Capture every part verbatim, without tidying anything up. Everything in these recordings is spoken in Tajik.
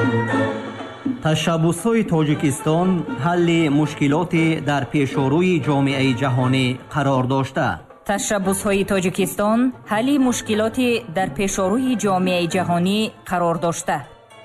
تشبس‌های تاجیکستان حل مشکلات در پیش‌روی جامعه جهانی قرار داشته. تشبس‌های تاجیکستان حل مشکلات در پیش‌روی جامعه جهانی قرار داشته.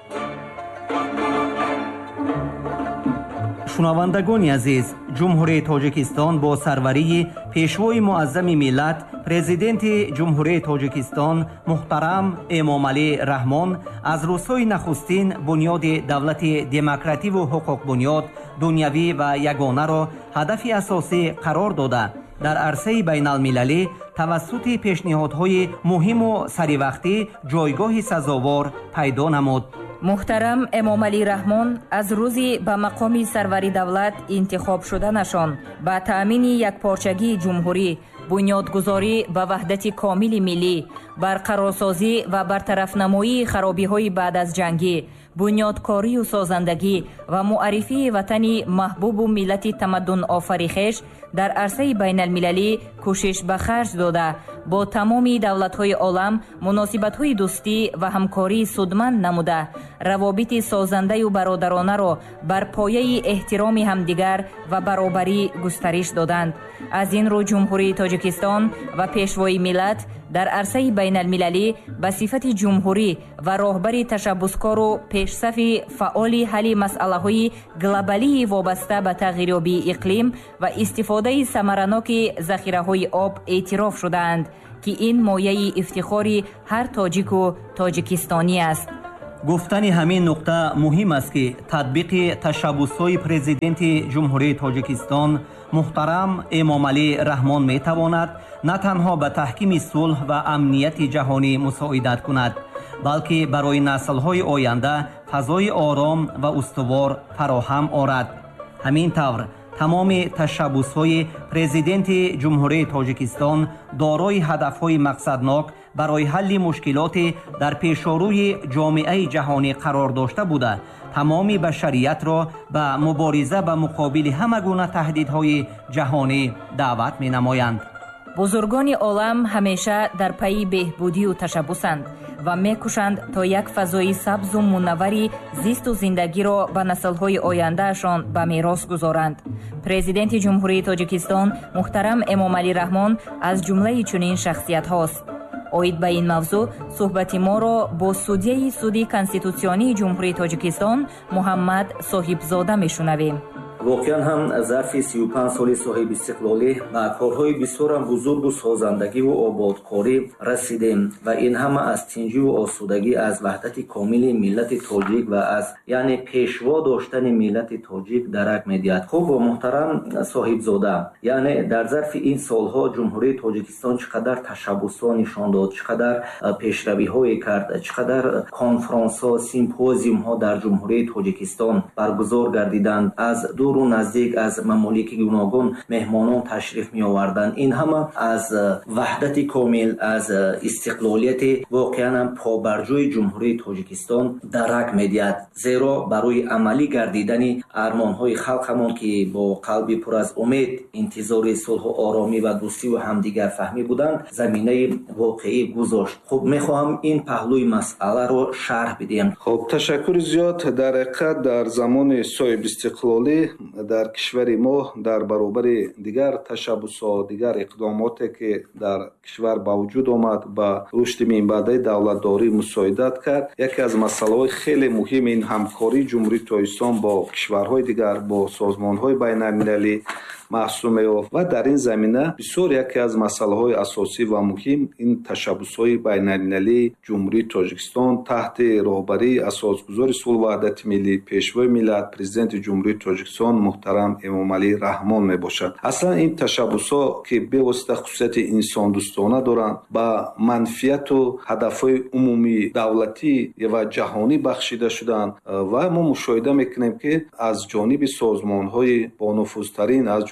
شنوندگان عزیز، جمهوری تاجیکستان با سروری پیشوای معظم ملت پرزیدنت جمهوری تاجیکستان محترم امامعلی رحمان از روزهای نخستین بنیاد دولت دموکراتیک و حقوق بنیاد دنیوی و یگانه را هدف اساسی قرار داده در عرصه بین المللی توسط پیشنهادهای مهم و سریوقتی جایگاه سزاوار پیدا نمود. محترم امامعلی رحمان از روزی به مقام سروری دولت انتخاب شدنشان با تأمین یکپارچگی جمهوری، بنیادگذاری و وحدت کامل ملی، برقرارسازی و برطرف نمایی خرابی‌های بعد از جنگی، بنیادکاری و سازندگی و معرفی وطنی محبوب و ملت تمدن آفریخش در عرصه بین المللی کوشش به خرج داده با تمام دولت‌های عالم مناسبت‌های دوستی و همکاری سودمند نموده روابط سازنده و برادرانه را بر پایه احترام همدیگر و برابری گسترش دادند. از این رو جمهوری تاجیکستان و پیشوای ملت در عرصه بین المللی به صفت جمهوری و راهبر تشبسکار و پیشصف فعال حل مسئله‌های گلوبالی وابسته به تغییریابی اقلیم و استفاده ثمرناک ذخیره‌های آب اعتراف شدند که این مایه افتخار هر تاجیک و تاجیکستانی است. گفتن همین نقطه مهم است که تطبیق تشبس‌های پرزیدنت جمهوری تاجیکستان محترم امامعلی رحمان می تواند نه تنها به تحکیم صلح و امنیت جهانی مساعدت کند، بلکه برای نسل‌های آینده فضای آرام و استوار فراهم آورد. همین طور تمام تشبس‌های پرزیدنت جمهوری تاجیکستان دارای هدف‌های مقصدناک برای حل مشکلات در پیش‌روی جامعه جهانی قرار داشته بوده تمام بشریت را به مبارزه به مقابل همه گونه تهدیدهای جهانی دعوت می‌نمایند. بزرگان عالم همیشه در پی بهبودی و تشبسند و می‌کوشند تا یک فضای سبز و منوری زیست و زندگی را به نسل‌های آیندهشان به میراث گذارند. پرزیدنت جمهوری تاجیکستان محترم امامعلی رحمان از جمله چنین شخصیت هاست. اوید به این موضوع صحبت ما را با سودیه سودی کنستیتوسیونی جمهوری تاجیکستان محمد صاحبزاده میشنویم. واقعا هم ظرف سی و پنج سال صاحب استقلالی به کارهای بسیار بزرگ و سازندگی و آبادکاری رسیدیم و این همه از تنجی و آسودگی از وحدت کامل ملت تاجیک و از یعنی پیشوا داشتن ملت تاجیک درک می‌دهد. خب محترم صاحبزاده، یعنی در ظرف این سالها جمهوری تاجیکستان چقدر تشبس‌ها نشان داد، چقدر پیشروی‌های کرد، چقدر کنفرانس‌ها، سیمپوزیوم‌ها در جمهوری تاجیکستان برگزار گردیدند. از دور و نزدیک از ممالک گوناگون مهمانان تشریف می آوردند. این همه از وحدت کامل، از استقلالیت واقعا پابرجوی جمهوری تاجیکستان درک می دهد. زیرا برای عملی گردیدن ارمانهای خلقمان که با قلبی پر از امید انتظار صلح و آرامی و دوستی و همدیگر فهمی بودند زمینه واقعی گذاشت. خب می خواهم این پهلوی مسئله رو شرح بدیم. خب تشکر زیاد. در حقیقت در زمان صاحب استقلالی در کشور ما در برابر دیگر تشبس‌ها، دیگر اقداماتی که در کشور با وجود آمد با رشد منبع دولتداری مساعدت کرد. یکی از مسائل خیلی مهم این همکاری جمهوری تاجیکستان با کشورهای دیگر، با سازمان‌های بین‌المللی محسوب می‌یافت و در این زمینه بسیار یکی از مسائل اساسی و مهم این تشبس‌های بین‌المللی جمهوری تاجیکستان تحت راهبری اساسگذار صلح و وحدت ملی پیشوای ملت پرزیدنت جمهوری تاجیکستان محترم امامعلی رحمان میباشد. اصلا این تشبس‌ها که به واسطه خصوصیت انسان دوستانه دارند با منفعت و هدف‌های عمومی دولتی و جهانی بخشیده شدند و ما مشاهده می‌کنیم که از جانب سازمان‌های با نفوذترین از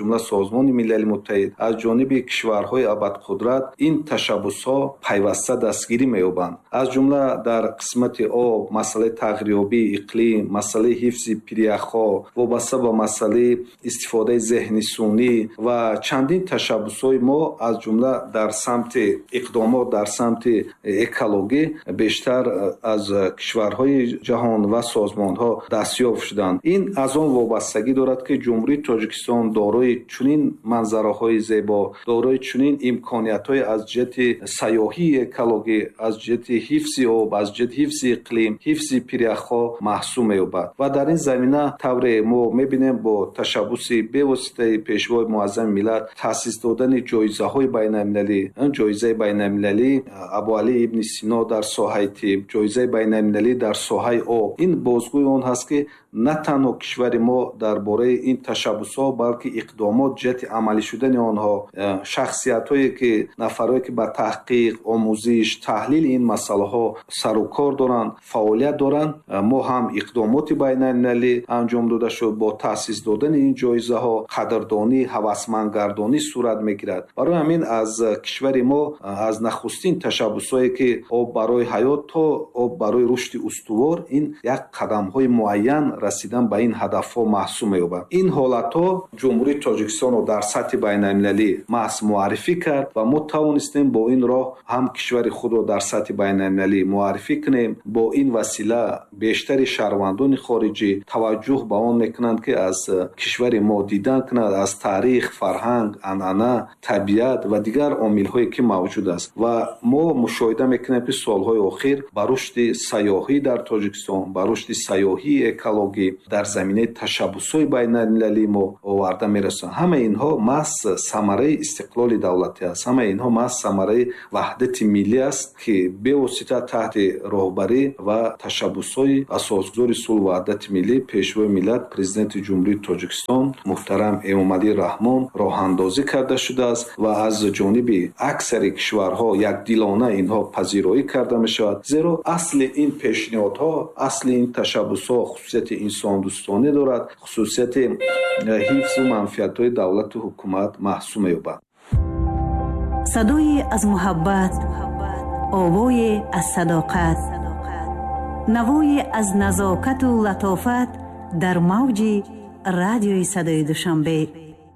ҷумла созмони милали муттаҳид, аз ҷониби кишварҳои абадқудрат ин ташаббусҳо пайваста дастгирӣ меёбанд. аз ҷумла дар қисмати об, масъалаи тағйирёбии иқлим, масъалаи ҳифзи пиряхҳо, вобаста ба масъалаи истифодаи зеҳни сунӣ ва чандин ташаббусҳои мо аз ҷумла дар самти иқдомот дар самти экологӣ бештар аз кишварҳои ҷаҳон ва созмонҳо дастёб шуданд. ин аз он вобастагӣ дорад ки ҷумҳурии Тоҷикистон дорои чунин манзараҳои зебо, дорои чунин имкониятҳои аз ҷиҳати сайёҳии экологӣ, аз ҷиҳати ҳифзи об, аз ҷиҳати ҳифзи иқлим, ҳифзи пиряхҳо маҳсуб меёбад. ва дар ин замина тавре мо мебинем бо tashabbusi бевоситаи пешвои муаззами миллат таъсис додани ҷоизаҳои байналмилалӣ, ҷоизаи байналмилалӣ Абуалӣ ибни Сино дар соҳаи тиб, ҷоизаи байналмилалӣ дар соҳаи об. ин бозгӯи он ҳаст ки на танҳо кишвари мо дар бораи ин ташаббусҳо, балки иқдомот ҷиҳати амалӣ шудани онҳо, шахсиятҳое ки нафарое ки ба таҳқиқ, омӯзиш, таҳлили ин масъалаҳо сару кор доранд, фаъолият доранд, мо ҳам иқдомоти байналмилалӣ анҷом дода шуд. бо таъсис додани ин ҷоизаҳо қадрдонӣ, ҳавасмандгардонӣ сурат мегирад. барои ҳамин аз кишвари мо аз нахустин ташаббусҳое ки об барои ҳаёт то об барои рушди устувор, ин як қадамҳои муайян расидан ба ин ҳадафҳо маҳсуб меёбад. ин ҳолатҳо ҷумҳурии Тоҷикистонро дар сатҳи байналмилалӣ маҳз муаррифӣ кард ва мо тавонистем бо ин роҳ ҳам кишвари худро дар сатҳи байналмилалӣ муаррифӣ кунем. бо ин васила бештари шаҳрвандони хориҷӣ таваҷҷӯҳ ба он мекунанд ки аз кишвари мо дидан кунад, аз таърих, фарҳанг, анъана, табиат ва дигар омилҳое ки мавҷуд аст. ва мо мушоҳида мекунем ки солҳои охир ба рушди сайёҳӣ дар Тоҷикистон, ба рушди сайёҳии экологӣ дар заминаи ташаббусҳои байналмилалӣ мо оварда мерасанд. ҳама инҳо маҳз самараи истиқлоли давлатӣ аст. ҳама инҳо маҳз самараи ваҳдати миллӣ аст ки бевосита таҳти роҳбарӣ ва ташаббусҳои асосгузори сулҳу ваҳдати миллӣ пешвои миллат президенти ҷумҳурии Тоҷикистон муҳтарам Эмомалӣ Раҳмон роҳандозӣ карда шудааст ва аз ҷониби аксари кишварҳо якдилона инҳо пазироӣ карда мешавад. зеро асли ин пешниҳодҳо, асли ин ташаббусҳо хусусияти инсондӯстонӣ дорад, хусусияти ҳифзу манфиатҳои давлату ҳукумат маҳсуб меёбад. садои аз муҳаббат, овое аз садоқат, навое аз назокату латофат дар мавҷи радиои садои душанбе